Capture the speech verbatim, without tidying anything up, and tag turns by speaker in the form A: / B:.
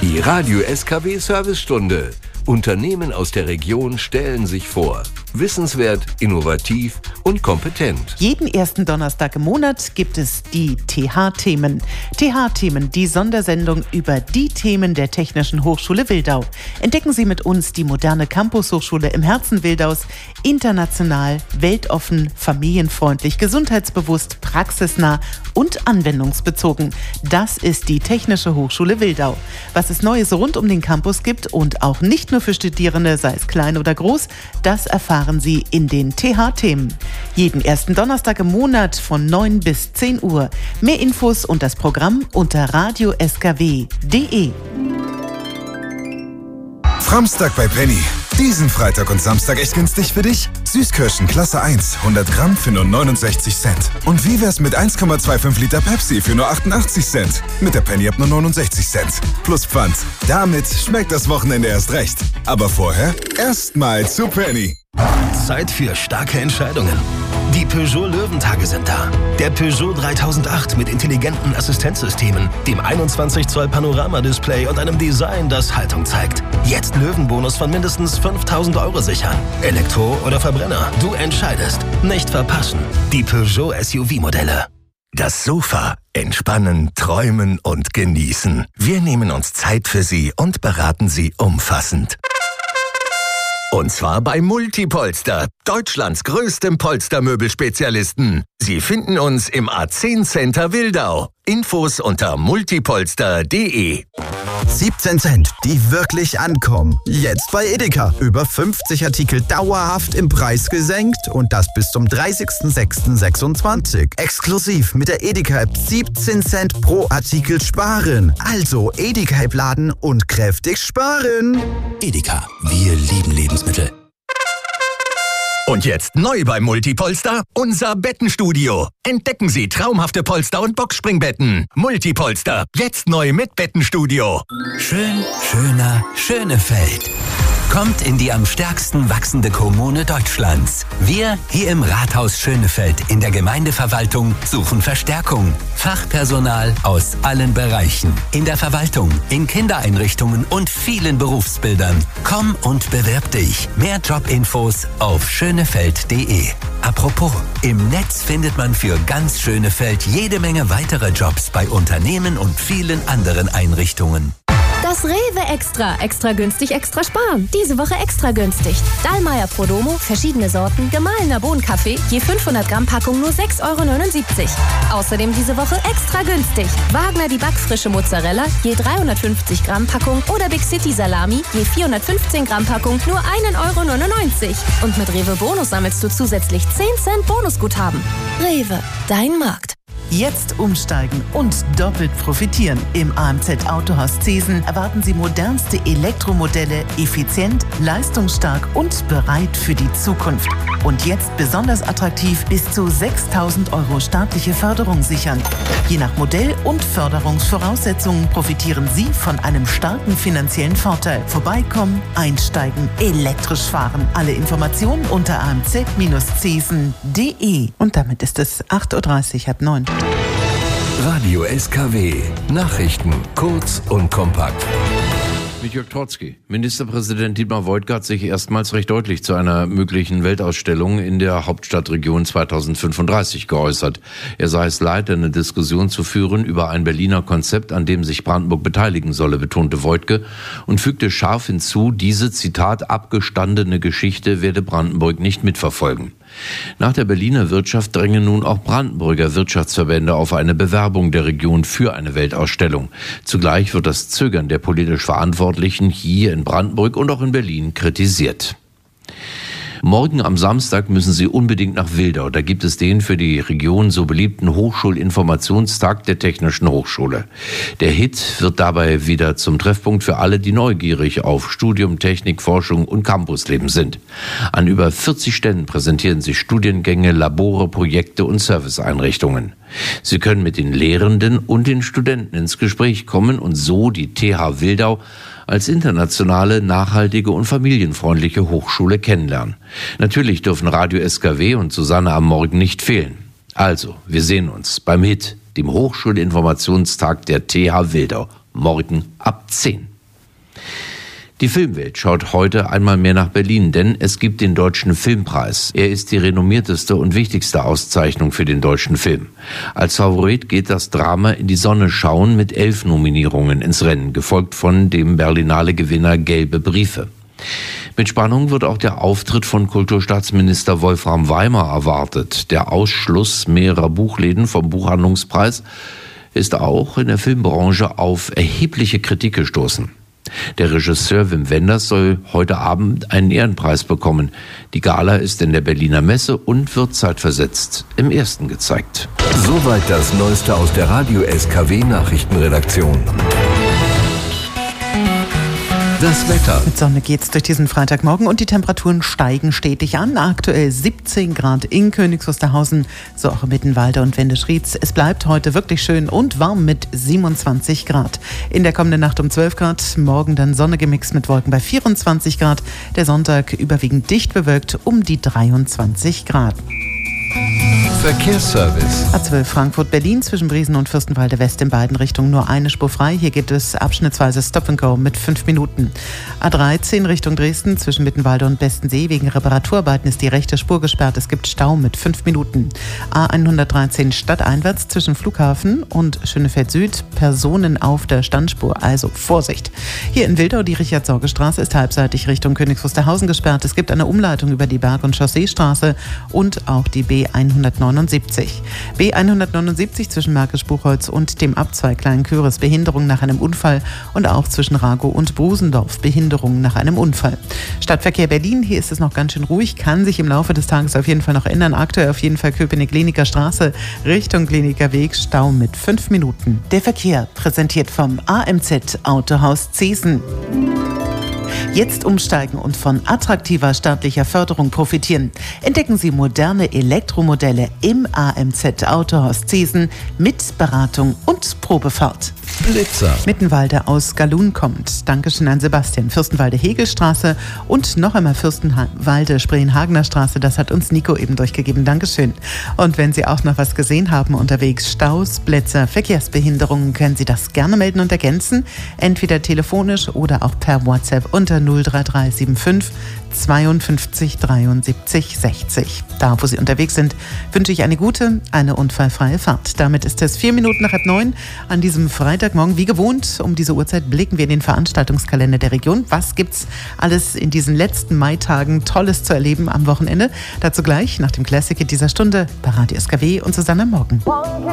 A: Die Radio S K W-Servicestunde. Unternehmen aus der Region stellen sich vor. Wissenswert, innovativ und kompetent.
B: Jeden ersten Donnerstag im Monat gibt es die T H-Themen. T H-Themen, die Sondersendung über die Themen der Technischen Hochschule Wildau. Entdecken Sie mit uns die moderne Campus-Hochschule im Herzen Wildaus. International, weltoffen, familienfreundlich, gesundheitsbewusst, praxisnah und anwendungsbezogen. Das ist die Technische Hochschule Wildau. Was es Neues rund um den Campus gibt und auch nicht nur für Studierende, sei es klein oder groß, das erfahren Sie in den T H-Themen. Jeden ersten Donnerstag im Monat von neun bis zehn Uhr. Mehr Infos und das Programm unter radio s k w punkt d e.
C: Framstag bei Penny. Diesen Freitag und Samstag echt günstig für dich? Süßkirschen Klasse eins, hundert Gramm für nur neunundsechzig Cent. Und wie wär's mit eins Komma fünfundzwanzig Liter Pepsi für nur achtundachtzig Cent? Mit der Penny ab nur neunundsechzig Cent. Plus Pfand. Damit schmeckt das Wochenende erst recht. Aber vorher erstmal zu Penny.
D: Zeit für starke Entscheidungen. Die Peugeot Löwentage sind da. Der Peugeot dreitausendacht mit intelligenten Assistenzsystemen, dem einundzwanzig Zoll Panoramadisplay und einem Design, das Haltung zeigt. Jetzt Löwenbonus von mindestens fünftausend Euro sichern. Elektro oder Verbrenner, du entscheidest. Nicht verpassen. Die Peugeot S U V-Modelle. Das Sofa. Entspannen, träumen und genießen. Wir nehmen uns Zeit für Sie und beraten Sie umfassend. Und zwar bei Multipolster, Deutschlands größtem Polstermöbelspezialisten. Sie finden uns im A zehn Center Wildau. Infos unter multipolster punkt d e.
E: siebzehn Cent, die wirklich ankommen. Jetzt bei Edeka. Über fünfzig Artikel dauerhaft im Preis gesenkt und das bis zum dreißigsten sechsten sechsundzwanzig. Exklusiv mit der Edeka-App siebzehn Cent pro Artikel sparen. Also Edeka-App laden und kräftig sparen.
D: Edeka, wir lieben Lebensmittel. Und jetzt neu bei Multipolster, unser Bettenstudio. Entdecken Sie traumhafte Polster- und Boxspringbetten. Multipolster, jetzt neu mit Bettenstudio.
F: Schön, schöner, Schönefeld. Kommt in die am stärksten wachsende Kommune Deutschlands. Wir hier im Rathaus Schönefeld in der Gemeindeverwaltung suchen Verstärkung. Fachpersonal aus allen Bereichen. In der Verwaltung, in Kindereinrichtungen und vielen Berufsbildern. Komm und bewirb dich. Mehr Jobinfos auf schönefeld punkt d e. Apropos, im Netz findet man für ganz Schönefeld jede Menge weitere Jobs bei Unternehmen und vielen anderen Einrichtungen.
G: Das Rewe Extra. Extra günstig, extra sparen. Diese Woche extra günstig. Dallmayr Prodomo, verschiedene Sorten, gemahlener Bohnenkaffee, je fünfhundert Gramm Packung nur sechs Euro neunundsiebzig. Außerdem diese Woche extra günstig. Wagner die backfrische Mozzarella, je dreihundertfünfzig Gramm Packung oder Big City Salami, je vierhundertfünfzehn Gramm Packung nur ein Euro neunundneunzig. Und mit Rewe Bonus sammelst du zusätzlich zehn Cent Bonusguthaben. Rewe, dein Markt.
B: Jetzt umsteigen und doppelt profitieren. Im A M Z Autohaus Zesen erwarten Sie modernste Elektromodelle, effizient, leistungsstark und bereit für die Zukunft. Und jetzt besonders attraktiv bis zu sechstausend Euro staatliche Förderung sichern. Je nach Modell und Förderungsvoraussetzungen profitieren Sie von einem starken finanziellen Vorteil. Vorbeikommen, einsteigen, elektrisch fahren. Alle Informationen unter a m z zesen punkt d e. Und damit ist es acht Uhr dreißig, halb neun.
A: Radio S K W. Nachrichten kurz und kompakt.
H: Mit Jörg Trotzki. Ministerpräsident Dietmar Woidke hat sich erstmals recht deutlich zu einer möglichen Weltausstellung in der Hauptstadtregion zweitausendfünfunddreißig geäußert. Er sei es leid, eine Diskussion zu führen über ein Berliner Konzept, an dem sich Brandenburg beteiligen solle, betonte Woidke und fügte scharf hinzu, diese, Zitat, abgestandene Geschichte werde Brandenburg nicht mitverfolgen. Nach der Berliner Wirtschaft drängen nun auch Brandenburger Wirtschaftsverbände auf eine Bewerbung der Region für eine Weltausstellung. Zugleich wird das Zögern der politisch Verantwortlichen hier in Brandenburg und auch in Berlin kritisiert. Morgen am Samstag müssen Sie unbedingt nach Wildau. Da gibt es den für die Region so beliebten Hochschulinformationstag der Technischen Hochschule. Der Hit wird dabei wieder zum Treffpunkt für alle, die neugierig auf Studium, Technik, Forschung und Campusleben sind. An über vierzig Ständen präsentieren sich Studiengänge, Labore, Projekte und Serviceeinrichtungen. Sie können mit den Lehrenden und den Studenten ins Gespräch kommen und so die T H Wildau als internationale, nachhaltige und familienfreundliche Hochschule kennenlernen. Natürlich dürfen Radio S K W und Susanne am Morgen nicht fehlen. Also, wir sehen uns beim Hit, dem Hochschulinformationstag der T H Wildau, morgen ab zehn. Die Filmwelt schaut heute einmal mehr nach Berlin, denn es gibt den Deutschen Filmpreis. Er ist die renommierteste und wichtigste Auszeichnung für den deutschen Film. Als Favorit geht das Drama In die Sonne schauen mit elf Nominierungen ins Rennen, gefolgt von dem Berlinale-Gewinner Gelbe Briefe. Mit Spannung wird auch der Auftritt von Kulturstaatsminister Wolfram Weimer erwartet. Der Ausschluss mehrerer Buchläden vom Buchhandlungspreis ist auch in der Filmbranche auf erhebliche Kritik gestoßen. Der Regisseur Wim Wenders soll heute Abend einen Ehrenpreis bekommen. Die Gala ist in der Berliner Messe und wird zeitversetzt im Ersten gezeigt.
A: Soweit das Neueste aus der Radio-S K W-Nachrichtenredaktion. Das Wetter.
B: Mit Sonne geht's durch diesen Freitagmorgen und die Temperaturen steigen stetig an. Aktuell siebzehn Grad in Königs Wusterhausen, so auch in Mittenwalde und Wendisch-Rietz. Es bleibt heute wirklich schön und warm mit siebenundzwanzig Grad. In der kommenden Nacht um zwölf Grad, morgen dann Sonne gemixt mit Wolken bei vierundzwanzig Grad. Der Sonntag überwiegend dicht bewölkt um die dreiundzwanzig Grad.
A: Verkehrsservice.
B: A zwölf Frankfurt-Berlin zwischen Briesen und Fürstenwalde West in beiden Richtungen nur eine Spur frei. Hier gibt es abschnittsweise Stop and Go mit fünf Minuten. A dreizehn Richtung Dresden zwischen Mittenwalde und Bestensee. Wegen Reparaturarbeiten ist die rechte Spur gesperrt. Es gibt Stau mit fünf Minuten. A hundertdreizehn stadteinwärts zwischen Flughafen und Schönefeld Süd. Personen auf der Standspur, also Vorsicht. Hier in Wildau die Richard-Sorge-Straße ist halbseitig Richtung Königs Wusterhausen gesperrt. Es gibt eine Umleitung über die Berg- und Chausseestraße und auch die B hundertneunundsiebzig. B hundertneunundsiebzig zwischen Märkisch-Buchholz und dem Abzweig Klein-Küris Behinderung nach einem Unfall und auch zwischen Ragow und Brusendorf Behinderung nach einem Unfall. Stadtverkehr Berlin, hier ist es noch ganz schön ruhig, kann sich im Laufe des Tages auf jeden Fall noch ändern. Aktuell auf jeden Fall Köpenick-Kliniker Straße Richtung Kliniker Weg, Stau mit fünf Minuten. Der Verkehr präsentiert vom A M Z Autohaus Zesen. Jetzt umsteigen und von attraktiver staatlicher Förderung profitieren. Entdecken Sie moderne Elektromodelle im A M Z Autohaus Zesen mit Beratung und Probefahrt.
A: Blitzer.
B: Mittenwalde aus Galun kommt. Dankeschön an Sebastian. Fürstenwalde-Hegelstraße und noch einmal Fürstenwalde-Spreenhagener Straße. Das hat uns Nico eben durchgegeben. Dankeschön. Und wenn Sie auch noch was gesehen haben unterwegs, Staus, Blitzer, Verkehrsbehinderungen, können Sie das gerne melden und ergänzen. Entweder telefonisch oder auch per WhatsApp unter null drei drei sieben fünf zweiundfünfzig dreiundsiebzig sechzig. Da, wo Sie unterwegs sind, wünsche ich eine gute, eine unfallfreie Fahrt. Damit ist es vier Minuten nach halb neun an diesem Freitagmorgen. Wie gewohnt, um diese Uhrzeit blicken wir in den Veranstaltungskalender der Region. Was gibt's alles in diesen letzten Maitagen Tolles zu erleben am Wochenende? Dazu gleich nach dem Classic in dieser Stunde bei Radio S K W und Susanne Morgen.